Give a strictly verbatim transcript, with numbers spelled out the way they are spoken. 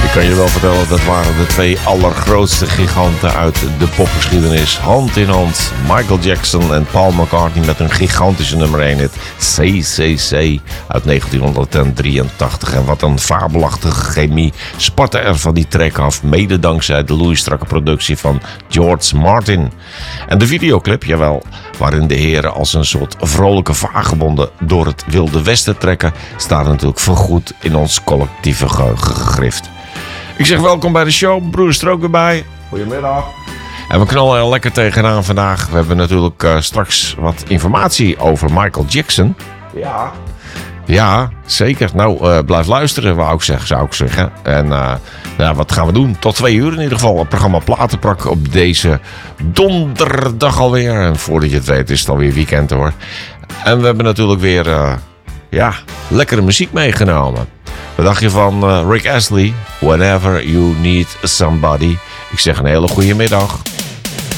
Ik kan je wel vertellen, dat waren de twee allergrootste giganten uit de popgeschiedenis. Hand in hand, Michael Jackson en Paul McCartney met een gigantische nummer één hit, C C C uit negentien drieëntachtig. En wat een fabelachtige chemie spatte er van die track af, mede dankzij de loeistrakke productie van George Martin. En de videoclip, jawel, waarin de heren als een soort vrolijke vagebonden door het Wilde Westen trekken, staat natuurlijk voorgoed in ons collectieve geheugen gegrift. Ik zeg welkom bij de show, broer is er ook weer bij. Goedemiddag. En we knallen er lekker tegenaan vandaag. We hebben natuurlijk uh, straks wat informatie over Michael Jackson. Ja. Ja, zeker. Nou, uh, blijf luisteren, wou ik zeggen, zou ik zeggen. En uh, ja, wat gaan we doen? Tot twee uur in ieder geval. Het programma Platenprak op deze donderdag alweer. En voordat je het weet is het alweer weekend hoor. En we hebben natuurlijk weer uh, ja, lekkere muziek meegenomen. Wat dacht je van uh, Rick Astley? Whenever you need somebody. Ik zeg een hele goede middag.